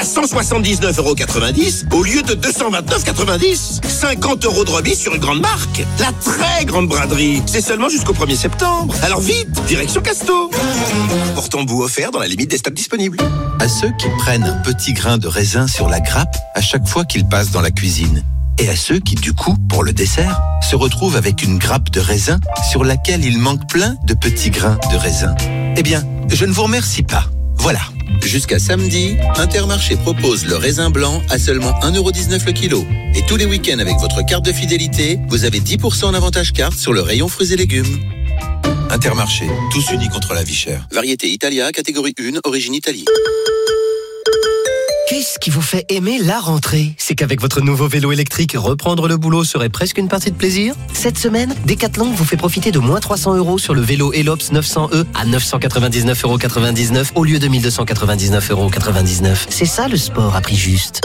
à 179,90 € au lieu de 229,90 €. 50 € de remise sur une grande marque. La très grande braderie. C'est seulement jusqu'au 1er septembre. Alors vite, direction Casto. Porte-embout offert dans la limite des stocks disponibles. À ceux qui prennent un petit grain de raisin sur la grappe à chaque fois qu'ils passent dans la cuisine. Et à ceux qui, du coup, pour le dessert, se retrouvent avec une grappe de raisin sur laquelle il manque plein de petits grains de raisin. Eh bien, je ne vous remercie pas. Voilà. Jusqu'à samedi, Intermarché propose le raisin blanc à seulement 1,19 € le kilo. Et tous les week-ends avec votre carte de fidélité, vous avez 10% en avantage carte sur le rayon fruits et légumes. Intermarché, tous unis contre la vie chère. Variété Italia, catégorie 1, origine Italie. Qu'est-ce qui vous fait aimer la rentrée? C'est qu'avec votre nouveau vélo électrique, reprendre le boulot serait presque une partie de plaisir. Cette semaine, Decathlon vous fait profiter de moins 300 € sur le vélo Elops 900e à 999,99 € au lieu de 1299,99 €. C'est ça le sport à prix juste.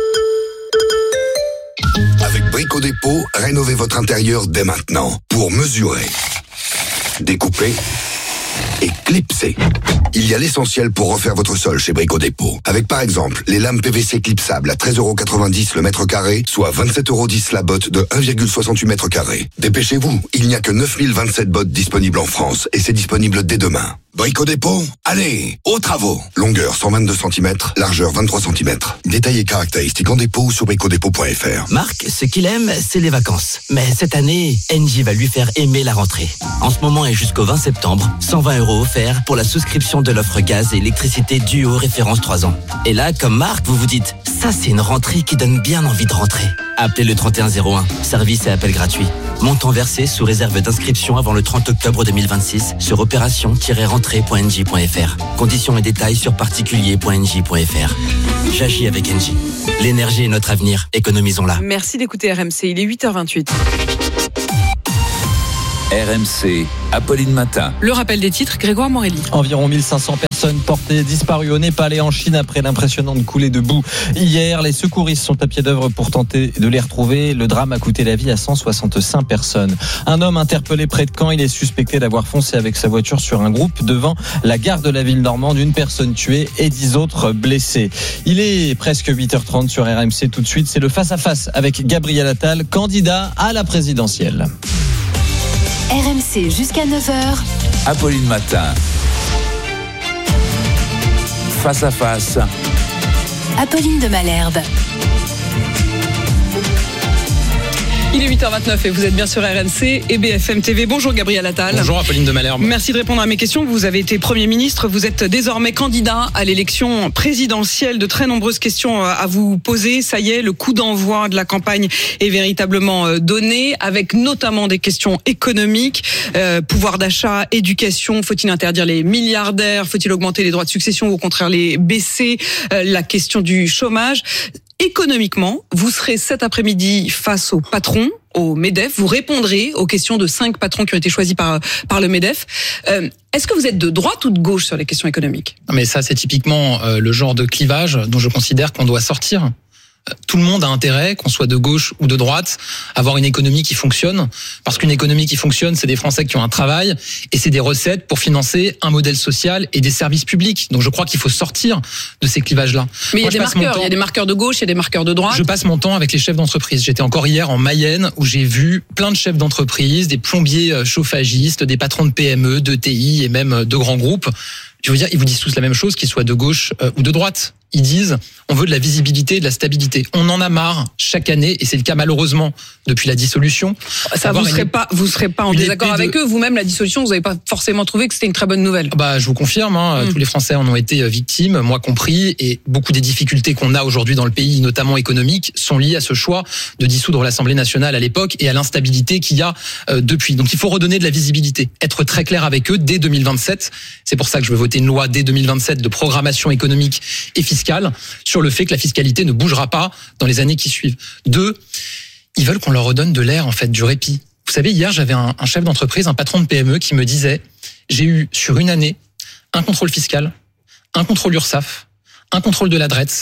Avec Brico Dépôt, rénovez votre intérieur dès maintenant. Pour mesurer, découper et clipser. Il y a l'essentiel pour refaire votre sol chez Brico Dépôt. Avec par exemple les lames PVC clipsables à 13,90 € le mètre carré, soit 27,10 € la botte de 1,68 m². Dépêchez-vous, il n'y a que 9027 bottes disponibles en France et c'est disponible dès demain. Brico Dépôt, allez, aux travaux. Longueur 122 cm, largeur 23 cm. Détails et caractéristiques en dépôt ou sur bricodépôt.fr. Marc, ce qu'il aime, c'est les vacances. Mais cette année, Engie va lui faire aimer la rentrée. En ce moment et jusqu'au 20 septembre, 120 € offerts pour la souscription de l'offre gaz et électricité Duo référence 3 ans. Et là, comme Marc, vous vous dites, ça c'est une rentrée qui donne bien envie de rentrer. Appelez le 3101, service et appel gratuit. Montant versé sous réserve d'inscription avant le 30 octobre 2026 sur opération-rentrée.engie.fr. Conditions et détails sur particulier.engie.fr. J'agis avec Engie. L'énergie est notre avenir, économisons-la. Merci d'écouter RMC, il est 8h28. RMC, Apolline Matin. Le rappel des titres, Grégoire Morelli. Environ 1500 personnes portées disparues au Népal et en Chine après l'impressionnante coulée de boue hier. Les secouristes sont à pied d'œuvre pour tenter de les retrouver. Le drame a coûté la vie à 165 personnes. Un homme interpellé près de Caen, il est suspecté d'avoir foncé avec sa voiture sur un groupe devant la gare de la ville normande. Une personne tuée et 10 autres blessés. Il est presque 8h30 sur RMC. Tout de suite, c'est le face-à-face avec Gabriel Attal, candidat à la présidentielle. RMC jusqu'à 9h. Apolline Matin. Face à face. Apolline de Malherbe. Il est 8h29 et vous êtes bien sur RMC et BFM TV. Bonjour Gabriel Attal. Bonjour Apolline de Malherbe. Merci de répondre à mes questions. Vous avez été Premier ministre, vous êtes désormais candidat à l'élection présidentielle. De très nombreuses questions à vous poser. Ça y est, le coup d'envoi de la campagne est véritablement donné, avec notamment des questions économiques, pouvoir d'achat, éducation. Faut-il interdire les milliardaires? Faut-il augmenter les droits de succession ou au contraire les baisser? La question du chômage. Économiquement, vous serez cet après-midi face au patron, au MEDEF. Vous répondrez aux questions de 5 patrons qui ont été choisis par le MEDEF. Est-ce que vous êtes de droite ou de gauche sur les questions économiques? Mais ça, c'est typiquement le genre de clivage dont je considère qu'on doit sortir. Tout le monde a intérêt, qu'on soit de gauche ou de droite, à avoir une économie qui fonctionne. Parce qu'une économie qui fonctionne, c'est des Français qui ont un travail et c'est des recettes pour financer un modèle social et des services publics. Donc je crois qu'il faut sortir de ces clivages-là. Mais il y a des marqueurs. Il y a des marqueurs de gauche, il y a des marqueurs de droite. Je passe mon temps avec les chefs d'entreprise. J'étais encore hier en Mayenne où j'ai vu plein de chefs d'entreprise, des plombiers chauffagistes, des patrons de PME, de TI et même de grands groupes. Je veux dire, ils vous disent tous la même chose, qu'ils soient de gauche ou de droite. Ils disent, on veut de la visibilité et de la stabilité. On en a marre chaque année, et c'est le cas malheureusement depuis la dissolution. Ça, vous serez pas en désaccord avec eux. Vous-même, la dissolution, vous n'avez pas forcément trouvé que c'était une très bonne nouvelle. Bah, je vous confirme, tous les Français en ont été victimes, moi compris, et beaucoup des difficultés qu'on a aujourd'hui dans le pays, notamment économiques, sont liées à ce choix de dissoudre l'Assemblée nationale à l'époque et à l'instabilité qu'il y a depuis. Donc il faut redonner de la visibilité, être très clair avec eux dès 2027. C'est pour ça que je veux voter une loi dès 2027 de programmation économique et fiscale sur le fait que la fiscalité ne bougera pas dans les années qui suivent. 2, ils veulent qu'on leur redonne de l'air, en fait, du répit. Vous savez, hier, j'avais un chef d'entreprise, un patron de PME qui me disait, j'ai eu sur une année un contrôle fiscal, un contrôle URSSAF, un contrôle de l'adresse,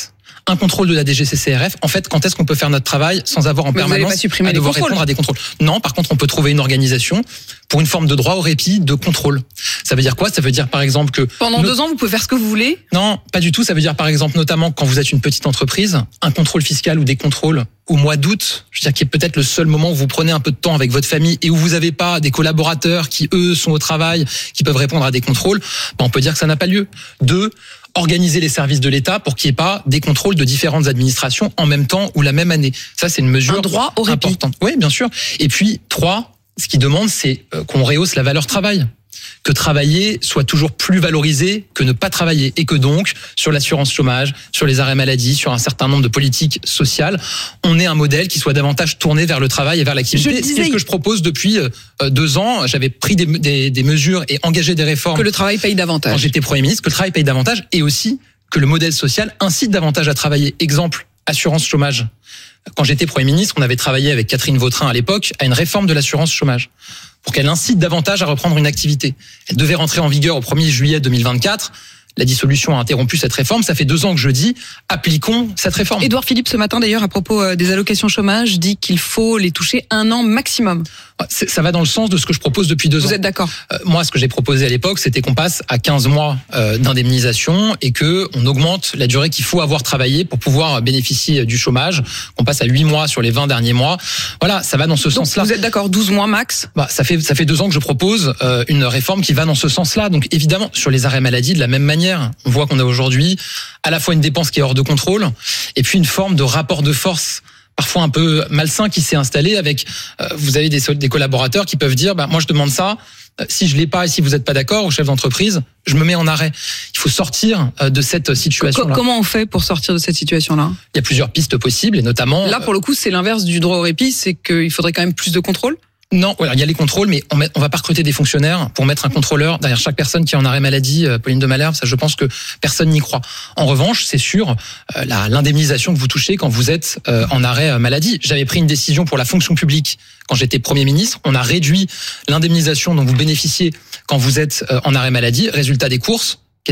un contrôle de la DGCCRF. En fait, quand est-ce qu'on peut faire notre travail sans avoir en permanence à devoir répondre à des contrôles? Non, par contre, on peut trouver une organisation pour une forme de droit au répit de contrôle. Ça veut dire quoi? Ça veut dire par exemple que... Pendant 2 ans, vous pouvez faire ce que vous voulez? Non, pas du tout. Ça veut dire par exemple, notamment quand vous êtes une petite entreprise, un contrôle fiscal ou des contrôles au mois d'août, je veux dire qui est peut-être le seul moment où vous prenez un peu de temps avec votre famille et où vous n'avez pas des collaborateurs qui, eux, sont au travail, qui peuvent répondre à des contrôles, on peut dire que ça n'a pas lieu. 2, organiser les services de l'État pour qu'il n'y ait pas des contrôles de différentes administrations en même temps ou la même année. Ça, c'est une mesure droit au répit. importante. Oui, bien sûr. Et puis, 3, ce qu'ils demandent, c'est qu'on rehausse la valeur travail. Que travailler soit toujours plus valorisé que ne pas travailler. Et que donc, sur l'assurance chômage, sur les arrêts maladie, sur un certain nombre de politiques sociales, on ait un modèle qui soit davantage tourné vers le travail et vers l'activité. C'est ce que je propose depuis 2 ans. J'avais pris des mesures et engagé des réformes. Que le travail paye davantage. Quand j'étais Premier ministre, que le travail paye davantage et aussi que le modèle social incite davantage à travailler. Exemple, assurance chômage. Quand j'étais Premier ministre, on avait travaillé avec Catherine Vautrin à l'époque à une réforme de l'assurance chômage pour qu'elle incite davantage à reprendre une activité. Elle devait rentrer en vigueur au 1er juillet 2024. La dissolution a interrompu cette réforme. Ça fait 2 ans que je dis, appliquons cette réforme. Édouard Philippe, ce matin d'ailleurs, à propos des allocations chômage, dit qu'il faut les toucher 1 an maximum. Ça va dans le sens de ce que je propose depuis 2 ans. Vous êtes d'accord? Moi, ce que j'ai proposé à l'époque, c'était qu'on passe à 15 mois d'indemnisation et que on augmente la durée qu'il faut avoir travaillé pour pouvoir bénéficier du chômage. On passe à 8 mois sur les 20 derniers mois. Voilà, ça va dans ce sens-là. Vous êtes d'accord, 12 mois max? Ça fait 2 ans que je propose une réforme qui va dans ce sens-là. Donc évidemment, sur les arrêts maladie, de la même manière, on voit qu'on a aujourd'hui à la fois une dépense qui est hors de contrôle et puis une forme de rapport de force parfois un peu malsain qui s'est installé avec, vous avez des collaborateurs qui peuvent dire, moi je demande ça, si je l'ai pas et si vous n'êtes pas d'accord, au chef d'entreprise, je me mets en arrêt. Il faut sortir de cette situation-là. Comment on fait pour sortir de cette situation-là? Il y a plusieurs pistes possibles et notamment... Là, pour le coup, c'est l'inverse du droit au répit, c'est qu'il faudrait quand même plus de contrôle? Non, il y a les contrôles, mais on va pas recruter des fonctionnaires pour mettre un contrôleur derrière chaque personne qui est en arrêt maladie. Pauline de Malherbe, ça, je pense que personne n'y croit. En revanche, c'est sûr, l'indemnisation que vous touchez quand vous êtes en arrêt maladie. J'avais pris une décision pour la fonction publique quand j'étais Premier ministre. On a réduit l'indemnisation dont vous bénéficiez quand vous êtes en arrêt maladie. Résultat des courses, qu'est-ce qui s'est passé ?